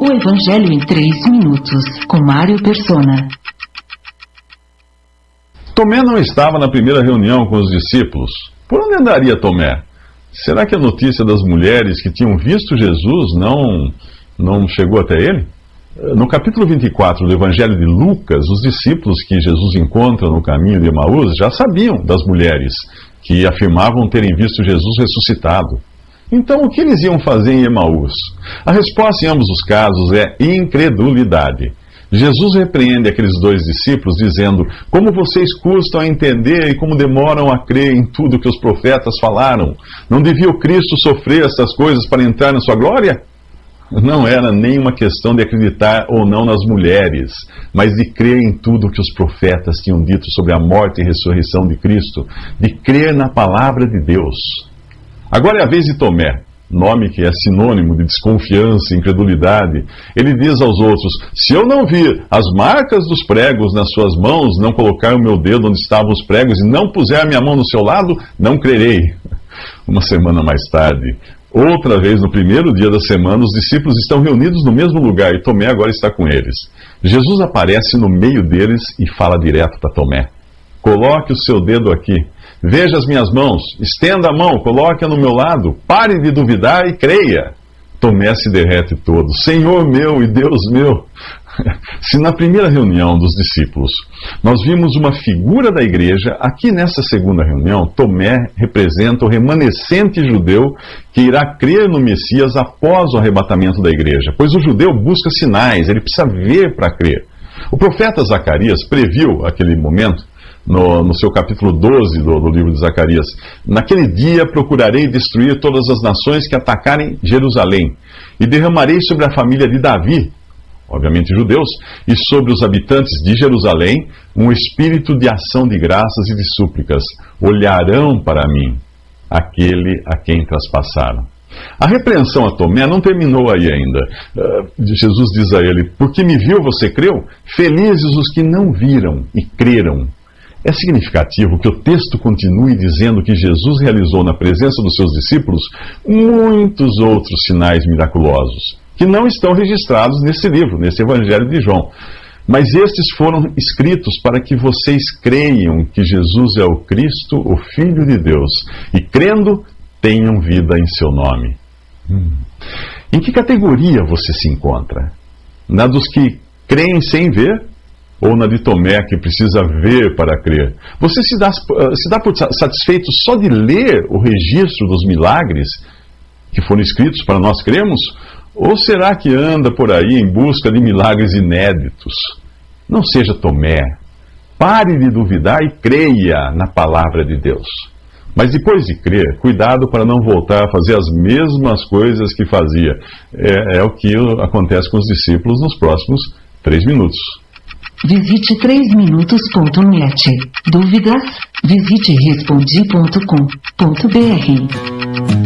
O Evangelho em 3 minutos, com Mário Persona. Tomé não estava na primeira reunião com os discípulos. Por onde andaria Tomé? Será que a notícia das mulheres que tinham visto Jesus não chegou até ele? No capítulo 24 do Evangelho de Lucas, os discípulos que Jesus encontra no caminho de Emaús já sabiam das mulheres que afirmavam terem visto Jesus ressuscitado. Então, o que eles iam fazer em Emaús? A resposta em ambos os casos é incredulidade. Jesus repreende aqueles dois discípulos dizendo: como vocês custam a entender e como demoram a crer em tudo que os profetas falaram? Não devia o Cristo sofrer estas coisas para entrar na sua glória? Não era nem uma questão de acreditar ou não nas mulheres, mas de crer em tudo que os profetas tinham dito sobre a morte e ressurreição de Cristo, de crer na palavra de Deus. Agora é a vez de Tomé, nome que é sinônimo de desconfiança e incredulidade. Ele diz aos outros: se eu não vir as marcas dos pregos nas suas mãos, não colocar o meu dedo onde estavam os pregos e não puser a minha mão no seu lado, não crerei. Uma semana mais tarde, outra vez no primeiro dia da semana, os discípulos estão reunidos no mesmo lugar e Tomé agora está com eles. Jesus aparece no meio deles e fala direto para Tomé: coloque o seu dedo aqui. Veja as minhas mãos, estenda a mão, coloque-a no meu lado, pare de duvidar e creia. Tomé se derrete todo: Senhor meu e Deus meu. Se na primeira reunião dos discípulos nós vimos uma figura da igreja, aqui nessa segunda reunião, Tomé representa o remanescente judeu que irá crer no Messias após o arrebatamento da igreja, pois o judeu busca sinais, ele precisa ver para crer. O profeta Zacarias previu aquele momento no seu capítulo 12 do livro de Zacarias: naquele dia procurarei destruir todas as nações que atacarem Jerusalém, e derramarei sobre a família de Davi, obviamente judeus, e sobre os habitantes de Jerusalém, um espírito de ação de graças e de súplicas. Olharão para mim, aquele a quem traspassaram. A repreensão a Tomé não terminou aí ainda. Jesus diz a ele: porque me viu, você creu? Felizes os que não viram e creram. É significativo que o texto continue dizendo que Jesus realizou na presença dos seus discípulos muitos outros sinais miraculosos, que não estão registrados nesse livro, nesse Evangelho de João. Mas estes foram escritos para que vocês creiam que Jesus é o Cristo, o Filho de Deus, e crendo, tenham vida em seu nome. Em que categoria você se encontra? Na dos que creem sem ver? Ou na de Tomé, que precisa ver para crer? Você se dá por satisfeito só de ler o registro dos milagres que foram escritos para nós crermos? Ou será que anda por aí em busca de milagres inéditos? Não seja Tomé. Pare de duvidar e creia na palavra de Deus. Mas depois de crer, cuidado para não voltar a fazer as mesmas coisas que fazia. É o que acontece com os discípulos nos próximos 3 minutos. Visite 3minutos.net. Dúvidas? Visite respondi.com.br.